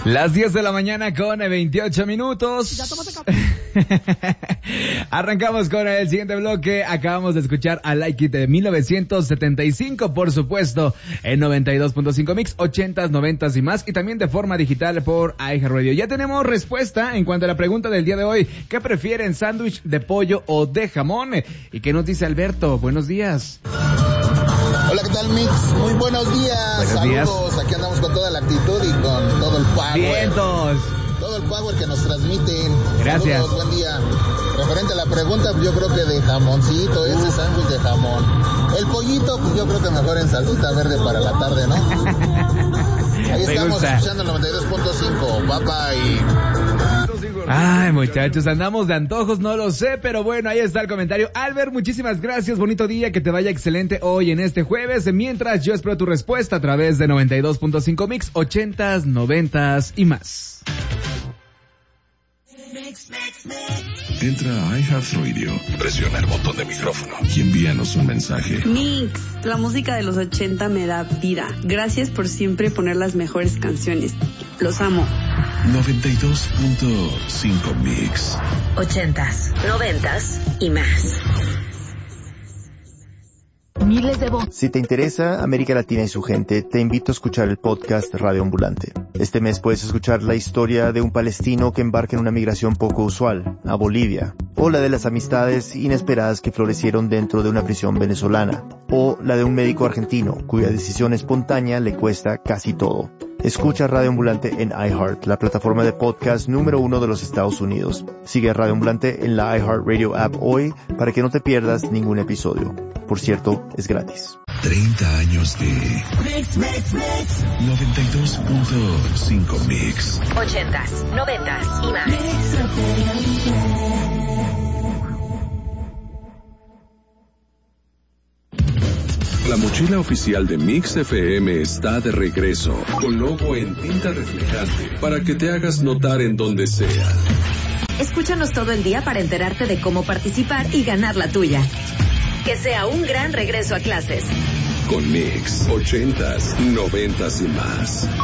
Las 10 de la mañana con 28 minutos. Ya tómate café. Arrancamos con el siguiente bloque. Acabamos de escuchar a Like It de 1975, por supuesto, en 92.5 Mix, 80s, 90s y más, y también de forma digital por iHeartRadio. Ya tenemos respuesta en cuanto a la pregunta del día de hoy. ¿Qué prefieren, sándwich de pollo o de jamón? ¿Y qué nos dice Alberto? Buenos días. Hola, ¿qué tal, Mix? Muy buenos días. Buenos Saludos. días. Aquí andamos con toda la actitud y con todo el power. Vientos. Todo el power que nos transmiten. Gracias. Saludos, buen día. Referente a la pregunta, yo creo que de jamoncito, ese sándwich de jamón. El pollito, pues yo creo que mejor en salsita verde para la tarde, ¿no? Ahí estamos escuchando el 92.5. Bye bye. Ay, muchachos, andamos de antojos, no lo sé, pero bueno, ahí está el comentario. Albert, muchísimas gracias, bonito día, que te vaya excelente hoy en este jueves. Mientras yo espero tu respuesta a través de 92.5 Mix, 80s, 90s y más. Entra a iHeartRadio, presiona el botón de micrófono y envíanos un mensaje. Mix, la música de los 80 me da vida. Gracias por siempre poner las mejores canciones. Los amo. 92.5 Mix. 80s, 90s y más. Miles de votos. Si te interesa América Latina y su gente, te invito a escuchar el podcast Radio Ambulante. Este mes puedes escuchar la historia de un palestino que embarca en una migración poco usual, a Bolivia, o la de las amistades inesperadas que florecieron dentro de una prisión venezolana, o la de un médico argentino cuya decisión espontánea le cuesta casi todo. Escucha Radio Ambulante en iHeart, la plataforma de podcast número 1 de los Estados Unidos. Sigue Radio Ambulante en la iHeartRadio app hoy para que no te pierdas ningún episodio. Por cierto, es gratis. 30 años de Mix. 92.5 Mix. 80s, 90s y más. La mochila oficial de Mix FM está de regreso, con logo en tinta reflejante, para que te hagas notar en donde sea. Escúchanos todo el día para enterarte de cómo participar y ganar la tuya. Que sea un gran regreso a clases. Con Mix, 80s, 90s y más.